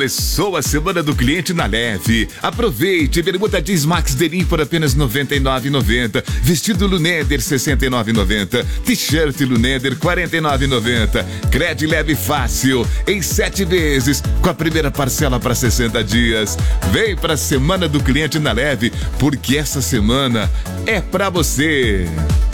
Começou a semana do cliente na Leve. Aproveite, bermuda jeans Max Denim por apenas R$ 99,90. Vestido Luneder R$ 69,90. T-shirt Luneder R$ 49,90. Crédito leve fácil em 7 vezes, com a primeira parcela para 60 dias. Vem pra semana do cliente na Leve, porque essa semana é pra você.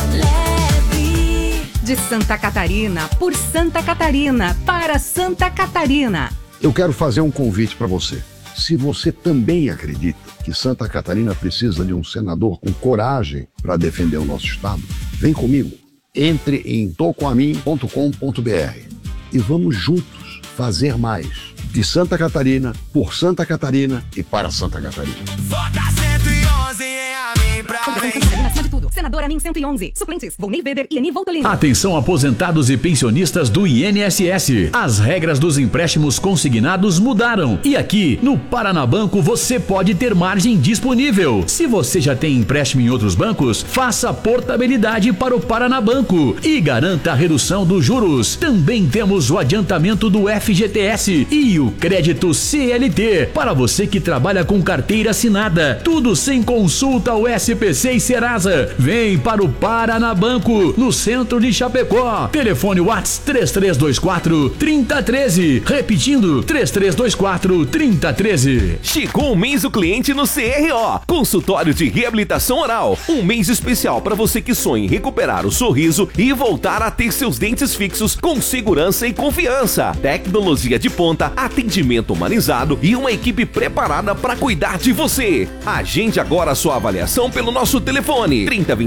De Santa Catarina, por Santa Catarina, para Santa Catarina. Eu quero fazer um convite para você. Se você também acredita que Santa Catarina precisa de um senador com coragem para defender o nosso estado, vem comigo. Entre em tocoamin.com.br e vamos juntos fazer mais. De Santa Catarina, por Santa Catarina e para Santa Catarina. Vota 111 em Amin pra frente. Acima de tudo, senador Amin 111. Suplentes, Volney Weber e Eni Voltolini. Atenção aposentados e pensionistas do INSS. As regras dos empréstimos consignados mudaram. E aqui, no Paranabanco, você pode ter margem disponível. Se você já tem empréstimo em outros bancos, faça portabilidade para o Paranabanco e garanta a redução dos juros. Também temos o adiantamento do FGTS e o crédito CLT para você que trabalha com carteira assinada. Tudo sem consulta ao SPC e Serasa. Vem para o Paranabanco, no centro de Chapecó. Telefone WhatsApp 3324 3013. Repetindo, 3324 3013. Chegou o mês do cliente no CRO, consultório de reabilitação oral. Um mês especial para você que sonha em recuperar o sorriso e voltar a ter seus dentes fixos com segurança e confiança. Tecnologia de ponta, atendimento humanizado e uma equipe preparada para cuidar de você. Agende agora a sua avaliação pelo nosso telefone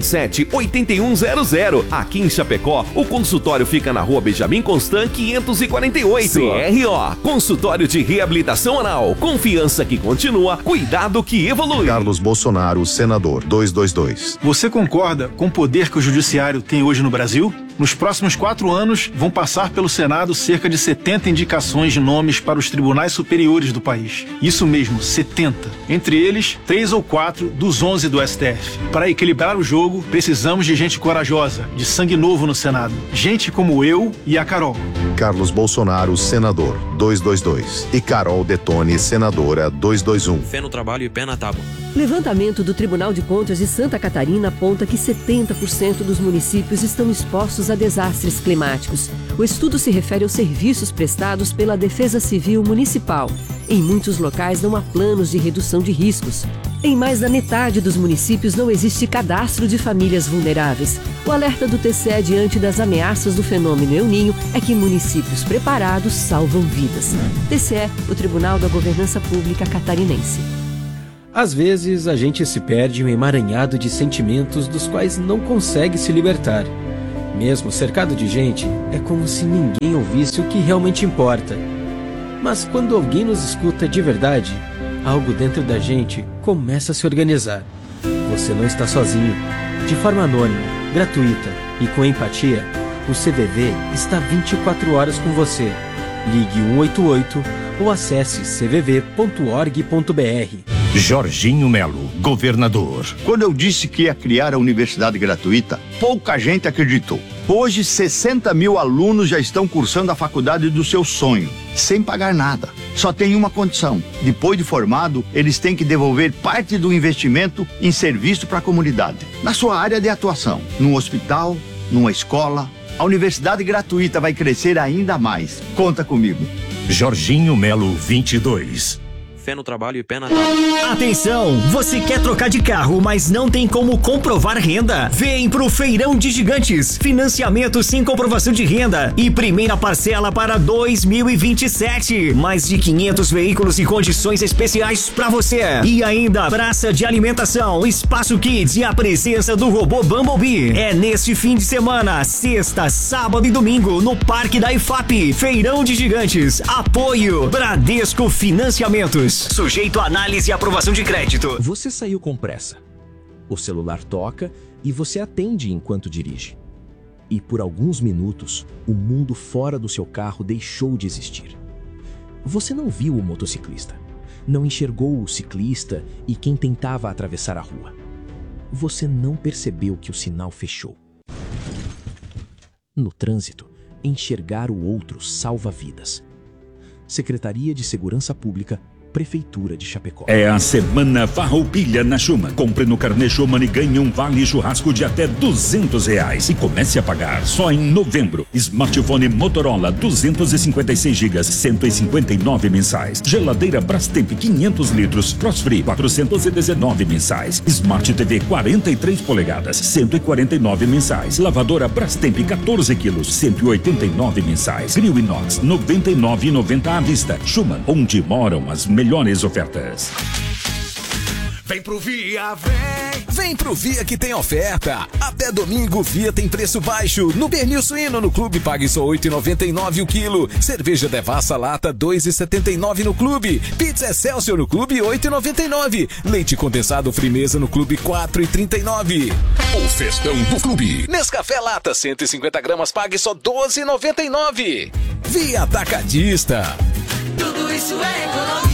3027-8100. Aqui em Chapecó, o consultório fica na rua Benjamin Constant 548. CRO, consultório de reabilitação oral. Confiança que continua, cuidado que evolui. Carlos Bolsonaro, senador 222. Você concorda com o poder que o judiciário tem hoje no Brasil? Nos próximos 4 anos, vão passar pelo Senado cerca de 70 indicações de nomes para os tribunais superiores do país. Isso mesmo, 70. Entre eles, 3 ou 4 dos 11 do STF. Para equilibrar o jogo, precisamos de gente corajosa, de sangue novo no Senado. Gente como eu e a Carol. Carlos Bolsonaro, senador 222. E Carol Detone, senadora 221. Fé no trabalho e pé na tábua. Levantamento do Tribunal de Contas de Santa Catarina aponta que 70% dos municípios estão expostos a desastres climáticos. O estudo se refere aos serviços prestados pela Defesa Civil Municipal. Em muitos locais não há planos de redução de riscos. Em mais da metade dos municípios não existe cadastro de famílias vulneráveis. O alerta do TCE diante das ameaças do fenômeno El Niño é que municípios preparados salvam vidas. TCE, o Tribunal da Governança Pública Catarinense. Às vezes, a gente se perde em um emaranhado de sentimentos dos quais não consegue se libertar. Mesmo cercado de gente, é como se ninguém ouvisse o que realmente importa. Mas quando alguém nos escuta de verdade, algo dentro da gente começa a se organizar. Você não está sozinho. De forma anônima, gratuita e com empatia, o CVV está 24 horas com você. Ligue 188 ou acesse cvv.org.br. Jorginho Melo, governador. Quando eu disse que ia criar a universidade gratuita, pouca gente acreditou. Hoje, 60 mil alunos já estão cursando a faculdade do seu sonho, sem pagar nada. Só tem uma condição: depois de formado, eles têm que devolver parte do investimento em serviço para a comunidade. Na sua área de atuação, num hospital, numa escola, a universidade gratuita vai crescer ainda mais. Conta comigo. Jorginho Melo 22. Fé no trabalho e pé na tábua. Atenção, você quer trocar de carro, mas não tem como comprovar renda? Vem pro Feirão de Gigantes. Financiamento sem comprovação de renda e primeira parcela para 2027. Mais de 500 veículos e condições especiais para você. E ainda praça de alimentação, espaço kids e a presença do robô Bumblebee. É neste fim de semana, sexta, sábado e domingo, no Parque da IFAP. Feirão de Gigantes. Apoio Bradesco Financiamentos. Sujeito a análise e aprovação de crédito. Você saiu com pressa. O celular toca e você atende enquanto dirige. E por alguns minutos, o mundo fora do seu carro deixou de existir. Você não viu o motociclista, não enxergou o ciclista e quem tentava atravessar a rua. Você não percebeu que o sinal fechou. No trânsito, enxergar o outro salva vidas. Secretaria de Segurança Pública, Prefeitura de Chapecó. É a semana Farroupilha na Schumann. Compre no carnê Schumann e ganhe um vale churrasco de até R$200 e comece a pagar só em novembro. Smartphone Motorola 256 GB, 159 mensais. Geladeira Brastemp 500 litros, Frost Free 419 mensais. Smart TV 43 polegadas, 149 mensais. Lavadora Brastemp 14 quilos, 189 mensais. Grill Inox 99,90 à vista. Schumann, onde moram as melhores ofertas. Vem pro Via, vem! Vem pro Via que tem oferta! Até domingo, Via tem preço baixo. No pernil suíno no clube, pague só R$ 8,99 o quilo. Cerveja Devassa lata, R$ 2,79 no clube. Pizza Excelsior no clube, R$ 8,99. Leite condensado Frimeza no clube, R$ 4,39. O festão do clube. Nescafé lata, 150 gramas, pague só R$ 12,99. Via Atacadista. Tudo isso é economia.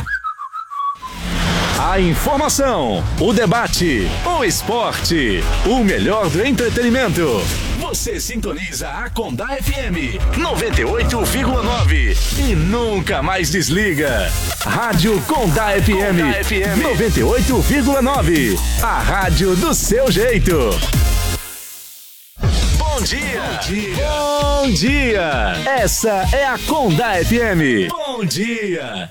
A informação, o debate, o esporte, o melhor do entretenimento. Você sintoniza a Condá FM 98,9 e nunca mais desliga. Rádio Condá FM 98,9. A rádio do seu jeito. Bom dia. Bom dia. Bom dia. Essa é a Condá FM. Bom dia.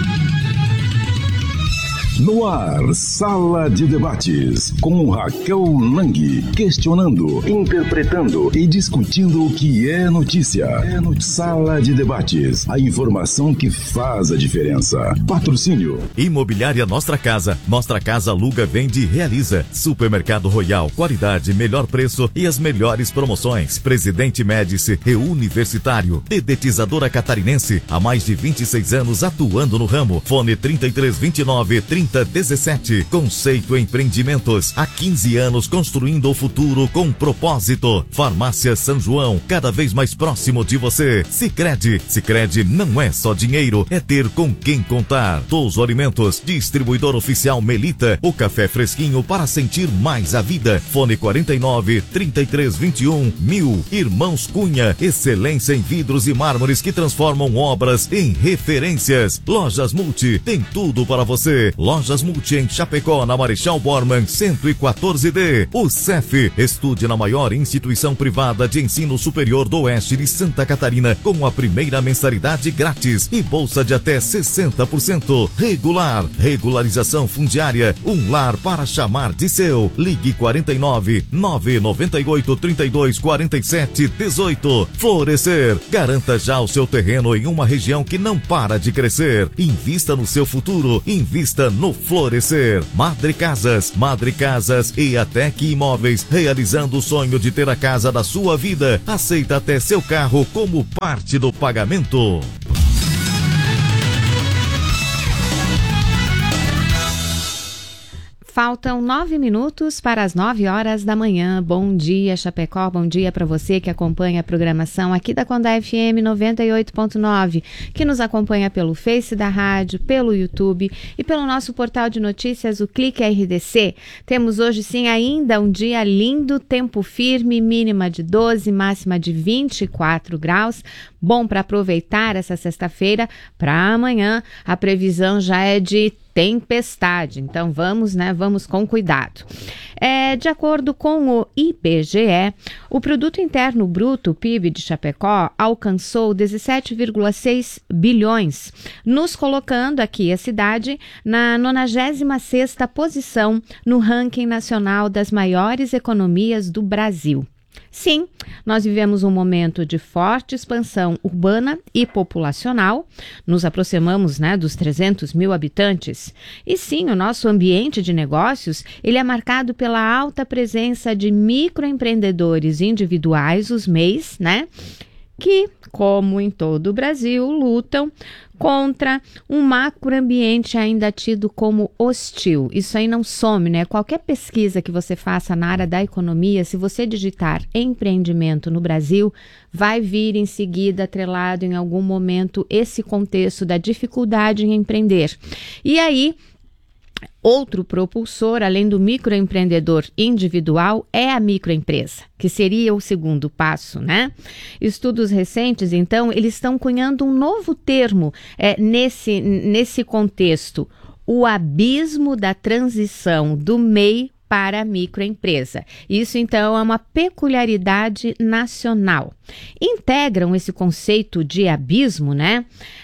No ar, Sala de Debates, com Raquel Lang, questionando, interpretando e discutindo o que é notícia. Sala de Debates, a informação que faz a diferença. Patrocínio. Imobiliária Nossa Casa aluga, vende e realiza. Supermercado Royal, qualidade, melhor preço e as melhores promoções. Presidente Médici e Universitário. Dedetizadora Catarinense, há mais de 26 anos atuando no ramo. Fone 3329-3017. Conceito Empreendimentos, há 15 anos construindo o futuro com propósito. Farmácia São João, cada vez mais próximo de você. Sicredi não é só dinheiro, é ter com quem contar. Touso Alimentos, distribuidor oficial Melita, o café fresquinho para sentir mais a vida. Fone 49-3321-1000. Irmãos Cunha, excelência em vidros e mármores que transformam obras em referências. Lojas Multi, tem tudo para você. Lojas Multi em Chapecó, na Marechal Bormann 114D. O CEF, estude na maior instituição privada de ensino superior do oeste de Santa Catarina, com a primeira mensalidade grátis e bolsa de até 60%. Regularização fundiária, um lar para chamar de seu. Ligue 49-998-32-47-18. Florescer, garanta já o seu terreno em uma região que não para de crescer. Invista no seu futuro, invista no Florescer. Madre Casas e Atec Imóveis, realizando o sonho de ter a casa da sua vida. Aceita até seu carro como parte do pagamento. Faltam 9 minutos para as 9 horas da manhã. Bom dia, Chapecó. Bom dia para você que acompanha a programação aqui da Condá FM 98.9, que nos acompanha pelo Face da rádio, pelo YouTube e pelo nosso portal de notícias, o Clique RDC. Temos hoje sim ainda um dia lindo, tempo firme, mínima de 12, máxima de 24 graus. Bom para aproveitar essa sexta-feira. Para amanhã, a previsão já é de tempestade, então vamos com cuidado. De acordo com o IBGE, o Produto Interno Bruto, PIB de Chapecó, alcançou 17,6 bilhões, nos colocando aqui a cidade na 96ª posição no ranking nacional das maiores economias do Brasil. Sim, nós vivemos um momento de forte expansão urbana e populacional, nos aproximamos dos 300 mil habitantes. E sim, o nosso ambiente de negócios ele é marcado pela alta presença de microempreendedores individuais, os MEIs, que, como em todo o Brasil, lutam contra um macroambiente ainda tido como hostil. Isso aí não some, Qualquer pesquisa que você faça na área da economia, se você digitar empreendimento no Brasil, vai vir em seguida atrelado em algum momento esse contexto da dificuldade em empreender. E aí, Outro propulsor, além do microempreendedor individual, é a microempresa, que seria o segundo passo, né? Estudos recentes, então, eles estão cunhando um novo termo nesse contexto, o abismo da transição do MEI para a microempresa. Isso, então, é uma peculiaridade nacional. Integram esse conceito de abismo, né?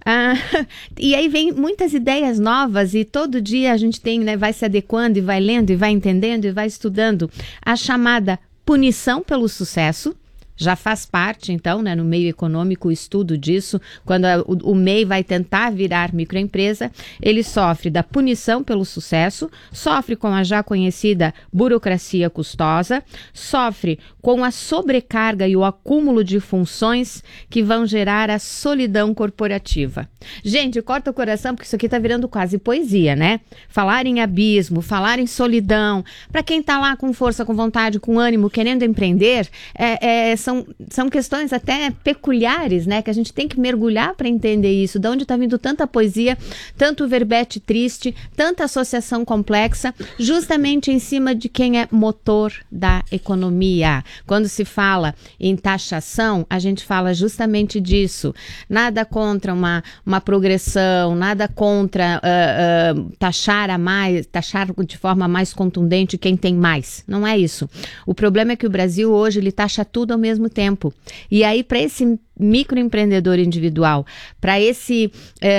E aí vem muitas ideias novas e todo dia a gente tem, né, vai se adequando e vai lendo e vai entendendo e vai estudando a chamada punição pelo sucesso. Já faz parte, então, né, no meio econômico, o estudo disso. Quando o MEI vai tentar virar microempresa, ele sofre da punição pelo sucesso, sofre com a já conhecida burocracia custosa, sofre com a sobrecarga e o acúmulo de funções que vão gerar a solidão corporativa. Gente, corta o coração, porque isso aqui tá virando quase poesia, né? Falar em abismo, falar em solidão, para quem tá lá com força, com vontade, com ânimo, querendo empreender, são questões até peculiares, né? Que a gente tem que mergulhar para entender isso. De onde está vindo tanta poesia, tanto verbete triste, tanta associação complexa, justamente em cima de quem é motor da economia. Quando se fala em taxação, a gente fala justamente disso. Nada contra uma progressão, nada contra taxar de forma mais contundente quem tem mais. Não é isso. O problema é que o Brasil hoje ele taxa tudo ao mesmo tempo. E aí, para esse microempreendedor individual, para esse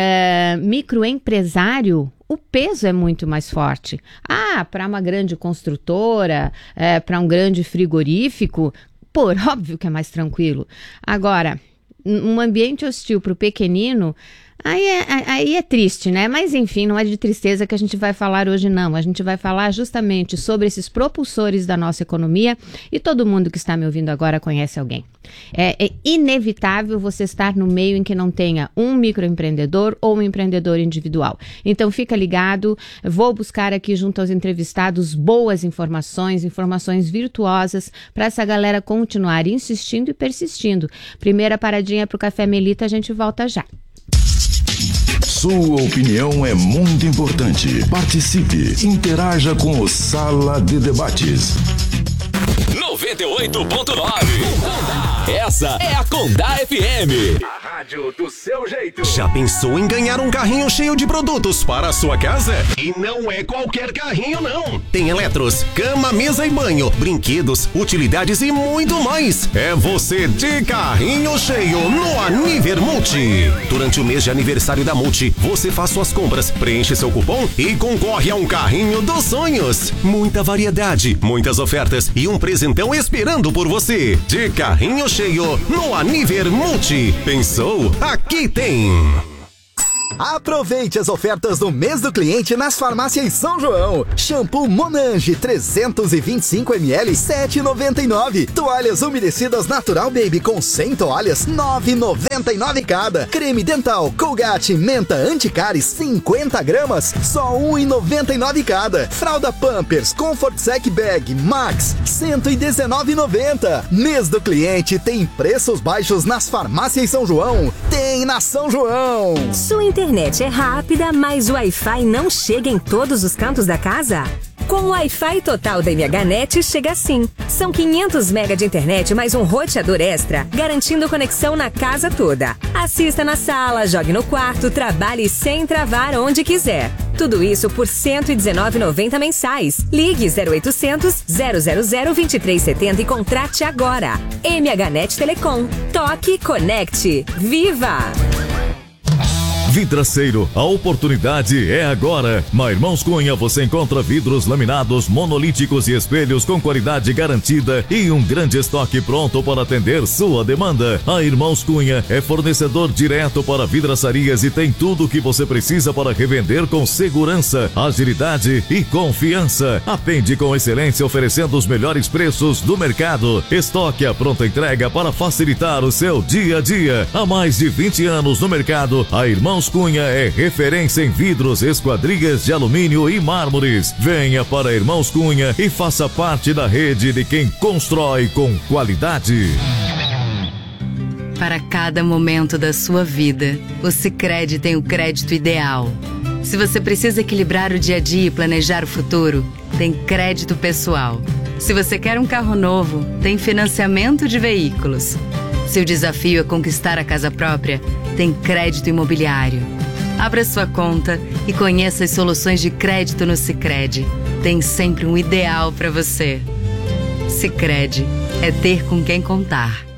microempresário, o peso é muito mais forte. Para uma grande construtora, para um grande frigorífico, óbvio que é mais tranquilo. Agora, um ambiente hostil para o pequenino, aí é triste, né? Mas enfim, não é de tristeza que a gente vai falar hoje, não. A gente vai falar justamente sobre esses propulsores da nossa economia, e todo mundo que está me ouvindo agora conhece alguém. É inevitável você estar no meio em que não tenha um microempreendedor ou um empreendedor individual. Então fica ligado, vou buscar aqui junto aos entrevistados boas informações virtuosas para essa galera continuar insistindo e persistindo. Primeira paradinha para o Café Melita, a gente volta já. Sua opinião é muito importante. Participe, interaja com o Sala de Debates. 98.9. Essa é a Condá FM. A rádio do seu jeito. Já pensou em ganhar um carrinho cheio de produtos para a sua casa? E não é qualquer carrinho, não. Tem eletros, cama, mesa e banho, brinquedos, utilidades e muito mais. É você de carrinho cheio no Aniver Multi. Durante o mês de aniversário da Multi, você faz suas compras, preenche seu cupom e concorre a um carrinho dos sonhos. Muita variedade, muitas ofertas e um presentão esperando por você. De carrinho cheio no Aniver Multi. Pensou? Aqui tem! Aproveite as ofertas do mês do cliente nas farmácias São João. Shampoo Monange 325ml 7,99. Toalhas umedecidas Natural Baby com 100 toalhas 9,99 cada. Creme dental Colgate Menta Anticáries 50 gramas só 1,99 cada. Fralda Pampers Comfort Sec Bag Max 119,90. Mês do cliente tem preços baixos nas farmácias São João. Tem na São João. Sua internet é rápida, mas o Wi-Fi não chega em todos os cantos da casa? Com o Wi-Fi total da MHNet chega assim. São 500 MB de internet mais um roteador extra, garantindo conexão na casa toda. Assista na sala, jogue no quarto, trabalhe sem travar onde quiser. Tudo isso por R$ 119,90 mensais. Ligue 0800 000 2370 e contrate agora. MHNet Telecom. Toque, conecte. Viva! Vidraceiro, a oportunidade é agora. Na Irmãos Cunha você encontra vidros laminados, monolíticos e espelhos com qualidade garantida e um grande estoque pronto para atender sua demanda. A Irmãos Cunha é fornecedor direto para vidraçarias e tem tudo o que você precisa para revender com segurança, agilidade e confiança. Atende com excelência, oferecendo os melhores preços do mercado. Estoque à pronta entrega para facilitar o seu dia a dia. Há mais de 20 anos no mercado, a Irmãos Cunha é referência em vidros, esquadrias de alumínio e mármores. Venha para Irmãos Cunha e faça parte da rede de quem constrói com qualidade. Para cada momento da sua vida, o Sicredi tem o crédito ideal. Se você precisa equilibrar o dia a dia e planejar o futuro, tem crédito pessoal. Se você quer um carro novo, tem financiamento de veículos. Se o desafio é conquistar a casa própria, tem crédito imobiliário. Abra sua conta e conheça as soluções de crédito no Sicredi. Tem sempre um ideal para você. Sicredi é ter com quem contar.